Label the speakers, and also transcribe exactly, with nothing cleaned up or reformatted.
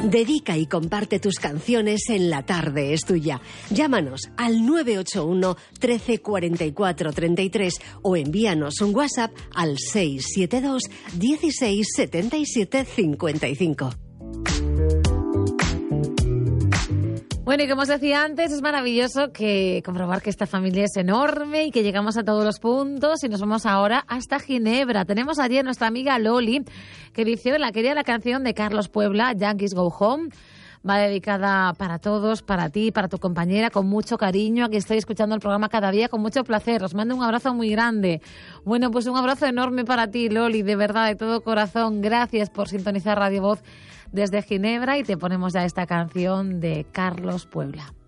Speaker 1: Dedica y comparte tus canciones en La Tarde es Tuya. Llámanos al nueve ocho uno, trece, cuarenta y cuatro, treinta y tres o envíanos un WhatsApp al seis siete dos, dieciséis, setenta y siete, cincuenta y cinco.
Speaker 2: Bueno, y como os decía antes, es maravilloso que comprobar que esta familia es enorme y que llegamos a todos los puntos y nos vamos ahora hasta Ginebra. Tenemos allí a nuestra amiga Loli, que dice, la quería la canción de Carlos Puebla, Yankees Go Home. Va dedicada para todos, para ti, para tu compañera, con mucho cariño. Aquí estoy escuchando el programa cada día con mucho placer. Os mando un abrazo muy grande. Bueno, pues un abrazo enorme para ti, Loli, de verdad, de todo corazón. Gracias por sintonizar Radio Voz desde Ginebra y te ponemos ya esta canción de Carlos Puebla.